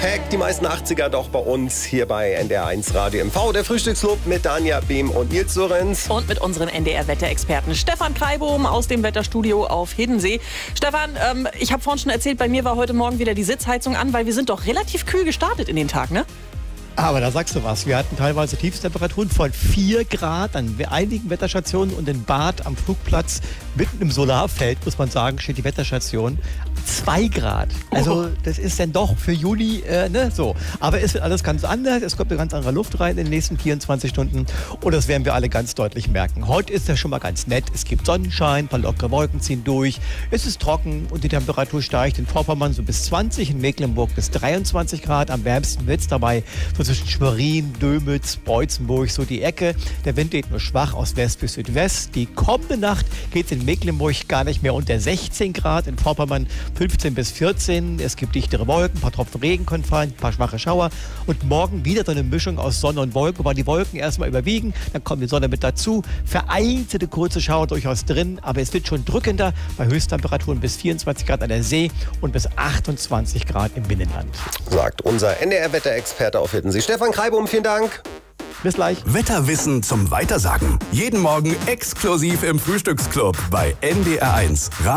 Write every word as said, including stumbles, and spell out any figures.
Impact, die meisten achtziger doch bei uns hier bei N D R eins Radio M V. Der Frühstücksclub mit Danja Behm und Nils Lorenz. Und mit unseren N D R-Wetterexperten Stefan Kreibohm aus dem Wetterstudio auf Hiddensee. Stefan, ähm, ich habe vorhin schon erzählt, bei mir war heute Morgen wieder die Sitzheizung an, weil wir sind doch relativ kühl gestartet in den Tag, ne? Aber da sagst du was. Wir hatten teilweise Tiefstemperaturen von vier Grad an einigen Wetterstationen und in Bad am Flugplatz mitten im Solarfeld, muss man sagen, steht die Wetterstation. zwei Grad. Also das ist dann doch für Juli, äh, ne, so. Aber es wird alles ganz anders. Es kommt eine ganz andere Luft rein in den nächsten vierundzwanzig Stunden. Und das werden wir alle ganz deutlich merken. Heute ist das schon mal ganz nett. Es gibt Sonnenschein, ein paar lockere Wolken ziehen durch. Es ist trocken und die Temperatur steigt in Vorpommern so bis zwanzig, in Mecklenburg bis dreiundzwanzig Grad. Am wärmsten wird es dabei so zwischen Schwerin, Dömitz, Beutzenburg, so die Ecke. Der Wind geht nur schwach aus West bis Südwest. Die kommende Nacht geht es in Mecklenburg gar nicht mehr unter sechzehn Grad. In Vorpommern fünfzehn bis vierzehn. Es gibt dichtere Wolken, ein paar Tropfen Regen können fallen, ein paar schwache Schauer. Und morgen wieder so eine Mischung aus Sonne und Wolken, wobei die Wolken erstmal überwiegen. Dann kommt die Sonne mit dazu. Vereinzelte kurze Schauer durchaus drin, aber es wird schon drückender bei Höchsttemperaturen bis vierundzwanzig Grad an der See und bis achtundzwanzig Grad im Binnenland. Sagt unser N D R-Wetterexperte auf Hiddensee. Stefan Kreibohm, vielen Dank. Bis gleich. Wetterwissen zum Weitersagen. Jeden Morgen exklusiv im Frühstücksclub bei N D R eins.